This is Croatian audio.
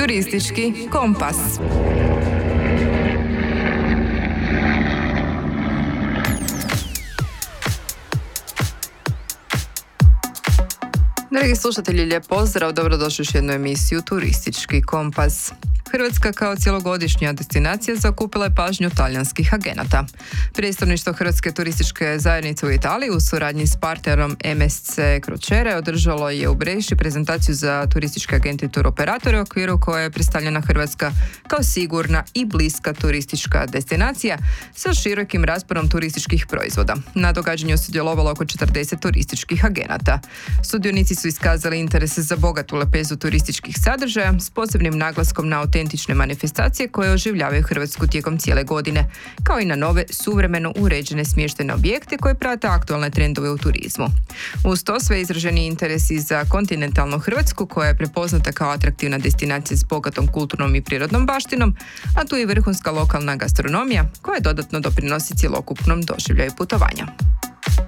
Turistički kompas. Dragi slušatelji, lijep pozdrav, dobrodošli u jednu emisiju Turistički kompas. Hrvatska kao cjelogodišnja destinacija zakupila je pažnju talijanskih agenata. Predstavništvo Hrvatske turističke zajednice u Italiji u suradnji s partnerom MSC Crociere održalo je u Breši prezentaciju za turističke agente i turoperatore u okviru koje je predstavljena Hrvatska kao sigurna i bliska turistička destinacija sa širokim rasporom turističkih proizvoda. Na događanju sudjelovalo oko 40 turističkih agenata. Sudionici su iskazali interese za bogatu lepezu turističkih sadržaja s posebnim naglaskom na autentične manifestacije koje oživljavaju Hrvatsku tijekom cijele godine, kao i na nove, suvremeno uređene smještajne objekte koje prate aktualne trendove u turizmu. Uz to sve izraženi interesi za kontinentalnu Hrvatsku koja je prepoznata kao atraktivna destinacija s bogatom kulturnom i prirodnom baštinom, a tu i vrhunska lokalna gastronomija koja dodatno doprinosi cjelokupnom doživljaju putovanja.